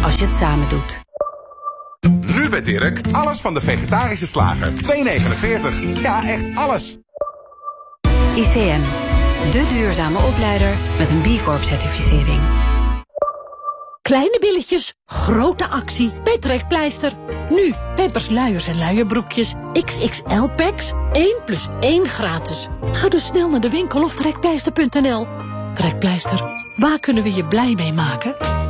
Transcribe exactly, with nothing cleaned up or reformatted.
als je het samen doet. Nu bij Dirk, alles van de vegetarische slager. twee negenenveertig. Ja, echt alles. I C M, de duurzame opleider met een B Corp-certificering. Kleine billetjes, grote actie bij Trekpleister. Nu, Pampers luiers en luierbroekjes, X X L-packs, één plus één gratis. Ga dus snel naar de winkel of trekpleister punt n l. Trekpleister, waar kunnen we je blij mee maken?